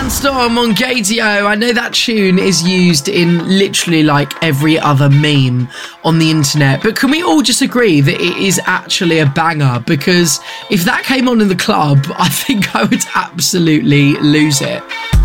Sandstorm on Gaydio. I know that tune is used in literally like every other meme on the internet, but can we all just agree that it is actually a banger? Because if that came on in the club, I think I would absolutely lose it.